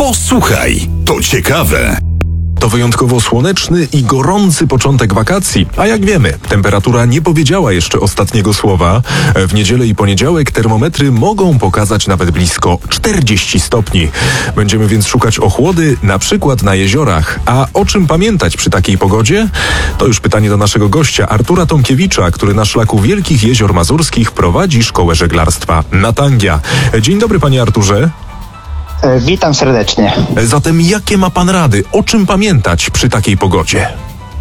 Posłuchaj, to ciekawe. To wyjątkowo słoneczny i gorący początek wakacji, a jak wiemy, temperatura nie powiedziała jeszcze ostatniego słowa. W niedzielę i poniedziałek termometry mogą pokazać nawet blisko 40 stopni. Będziemy więc szukać ochłody, na przykład na jeziorach. A o czym pamiętać przy takiej pogodzie? To już pytanie do naszego gościa, Artura Tomkiewicza, który na szlaku Wielkich Jezior Mazurskich prowadzi szkołę żeglarstwa Natangia. Dzień dobry, panie Arturze. Witam serdecznie. Zatem jakie ma pan rady? O czym pamiętać przy takiej pogodzie?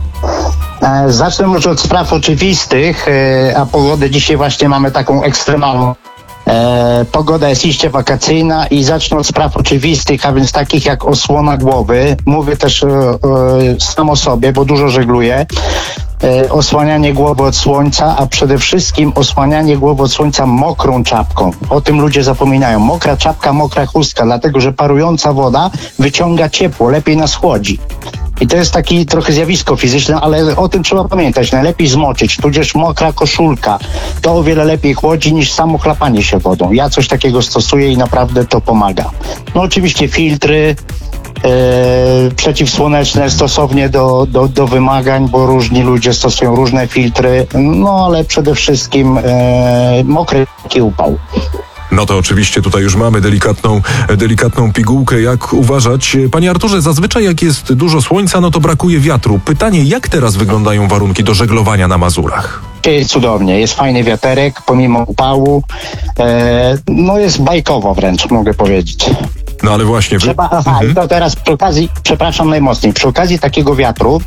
Zacznę może od spraw oczywistych, a pogodę dzisiaj właśnie mamy taką ekstremalną. Pogoda jest iście wakacyjna i zacznę od spraw oczywistych, a więc takich jak osłona głowy. Mówię też sam o sobie, bo dużo żegluję. Osłanianie głowy od słońca, a przede wszystkim osłanianie głowy od słońca mokrą czapką. O tym ludzie zapominają. Mokra czapka, mokra chustka, dlatego że parująca woda wyciąga ciepło, lepiej nas chłodzi. I to jest takie trochę zjawisko fizyczne, ale o tym trzeba pamiętać. Najlepiej zmoczyć, tudzież mokra koszulka. To o wiele lepiej chłodzi niż samo chlapanie się wodą. Ja coś takiego stosuję i naprawdę to pomaga. No oczywiście filtry przeciwsłoneczne stosownie do wymagań, bo różni ludzie stosują różne filtry, no ale przede wszystkim mokry upał. No to oczywiście tutaj już mamy delikatną pigułkę, jak uważać. Panie Arturze, zazwyczaj jak jest dużo słońca, no to brakuje wiatru. Pytanie, jak teraz wyglądają warunki do żeglowania na Mazurach? Jest cudownie, jest fajny wiaterek, pomimo upału, no jest bajkowo wręcz, mogę powiedzieć. No ale właśnie... I to teraz przy okazji, przepraszam najmocniej, przy okazji takiego wiatru,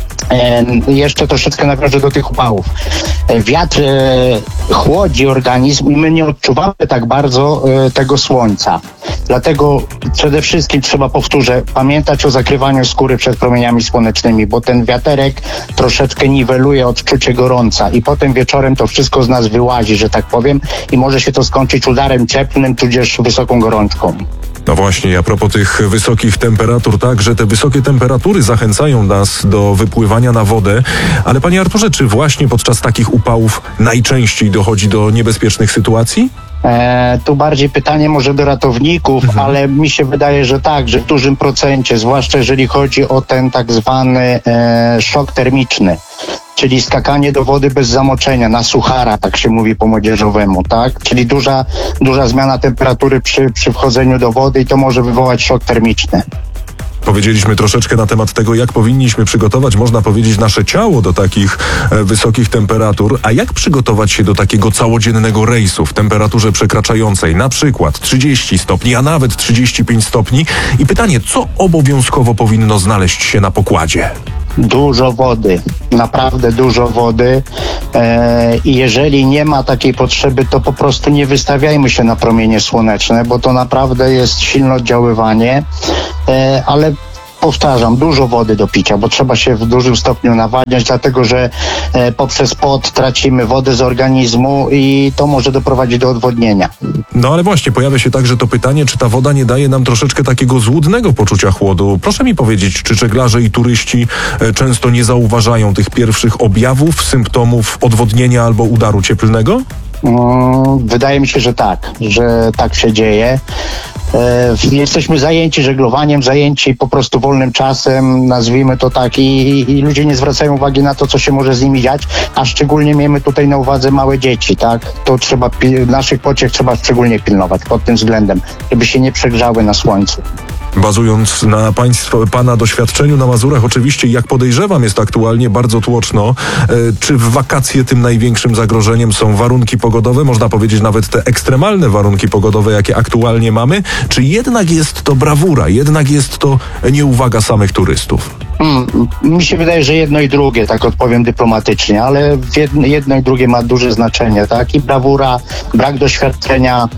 jeszcze troszeczkę nawiążę do tych upałów. Wiatr chłodzi organizm i my nie odczuwamy tak bardzo tego słońca. Dlatego przede wszystkim trzeba, powtórzę, pamiętać o zakrywaniu skóry przed promieniami słonecznymi, bo ten wiaterek troszeczkę niweluje odczucie gorąca i potem wieczorem to wszystko z nas wyłazi, że tak powiem, i może się to skończyć udarem cieplnym, tudzież wysoką gorączką. No właśnie, a propos tych wysokich temperatur, tak, że te wysokie temperatury zachęcają nas do wypływania na wodę, ale panie Arturze, czy właśnie podczas takich upałów najczęściej dochodzi do niebezpiecznych sytuacji? Tu bardziej pytanie może do ratowników, ale mi się wydaje, że tak, że w dużym procencie, zwłaszcza jeżeli chodzi o ten tak zwany szok termiczny, czyli skakanie do wody bez zamoczenia, na suchara, tak się mówi po młodzieżowemu, tak? Czyli duża zmiana temperatury przy wchodzeniu do wody i to może wywołać szok termiczny. Powiedzieliśmy troszeczkę na temat tego, jak powinniśmy przygotować, można powiedzieć, nasze ciało do takich wysokich temperatur, a jak przygotować się do takiego całodziennego rejsu w temperaturze przekraczającej na przykład 30 stopni, a nawet 35 stopni. I pytanie, co obowiązkowo powinno znaleźć się na pokładzie? Dużo wody, naprawdę dużo wody i jeżeli nie ma takiej potrzeby, to po prostu nie wystawiajmy się na promienie słoneczne, bo to naprawdę jest silne oddziaływanie, ale powtarzam, dużo wody do picia, bo trzeba się w dużym stopniu nawadniać, dlatego że poprzez pot tracimy wodę z organizmu i to może doprowadzić do odwodnienia. No ale właśnie, pojawia się także to pytanie, czy ta woda nie daje nam troszeczkę takiego złudnego poczucia chłodu. Proszę mi powiedzieć, czy żeglarze i turyści często nie zauważają tych pierwszych objawów, symptomów odwodnienia albo udaru cieplnego? Wydaje mi się, że tak się dzieje. Jesteśmy zajęci żeglowaniem, zajęci po prostu wolnym czasem, nazwijmy to tak, i ludzie nie zwracają uwagi na to, co się może z nimi dziać, a szczególnie miejmy tutaj na uwadze małe dzieci, tak? To trzeba, naszych pociech trzeba szczególnie pilnować pod tym względem, żeby się nie przegrzały na słońcu. Bazując na pana doświadczeniu na Mazurach, oczywiście, jak podejrzewam, jest aktualnie bardzo tłoczno. Czy w wakacje tym największym zagrożeniem są warunki pogodowe, można powiedzieć nawet te ekstremalne warunki pogodowe, jakie aktualnie mamy? Czy jednak jest to brawura, jednak jest to nieuwaga samych turystów? Mi się wydaje, że jedno i drugie, tak odpowiem dyplomatycznie, ale jedno i drugie ma duże znaczenie, tak? I brawura, brak doświadczenia,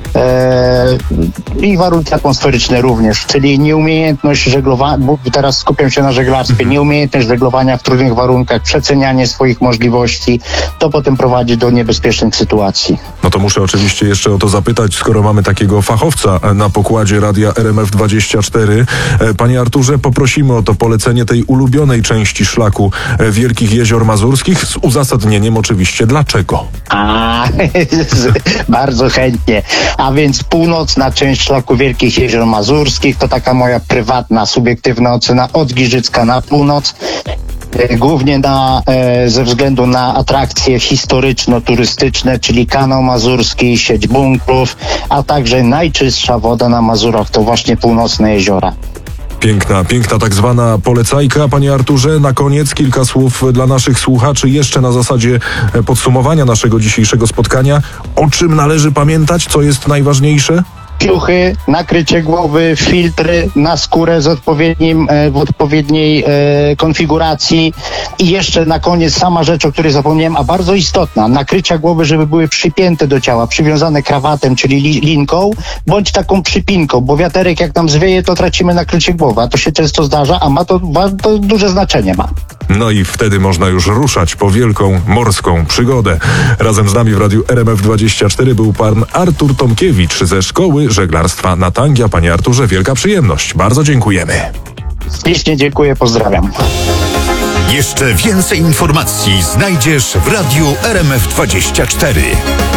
i warunki atmosferyczne również, czyli nieumiejętność żeglowania, bo teraz skupiam się na żeglarstwie, nieumiejętność żeglowania w trudnych warunkach, przecenianie swoich możliwości, to potem prowadzi do niebezpiecznych sytuacji. No to muszę oczywiście jeszcze o to zapytać, skoro mamy takiego fachowca na pokładzie Radia RMF24. Panie Arturze, poprosimy o to polecenie tej ulubionej części szlaku Wielkich Jezior Mazurskich z uzasadnieniem oczywiście dlaczego. Bardzo chętnie. a więc północna część szlaku Wielkich Jezior Mazurskich, to taka moja prywatna, subiektywna ocena, od Giżycka na północ. Głównie ze względu na atrakcje historyczno-turystyczne, czyli kanał mazurski, sieć bunkrów, a także najczystsza woda na Mazurach to właśnie północne jeziora. Piękna tak zwana polecajka, panie Arturze. Na koniec kilka słów dla naszych słuchaczy, jeszcze na zasadzie podsumowania naszego dzisiejszego spotkania. O czym należy pamiętać, co jest najważniejsze? Piuchy, nakrycie głowy, filtry na skórę w odpowiedniej konfiguracji i jeszcze na koniec sama rzecz, o której zapomniałem, a bardzo istotna, nakrycia głowy, żeby były przypięte do ciała, przywiązane krawatem, czyli linką, bądź taką przypinką, bo wiaterek jak nam zwieje, to tracimy nakrycie głowy, a to się często zdarza, a to duże znaczenie ma. No i wtedy można już ruszać po wielką morską przygodę. Razem z nami w Radiu RMF24 był pan Artur Tomkiewicz ze Szkoły Żeglarstwa Natangia. Panie Arturze, wielka przyjemność. Bardzo dziękujemy. Ślicznie dziękuję, pozdrawiam. Jeszcze więcej informacji znajdziesz w Radiu RMF24.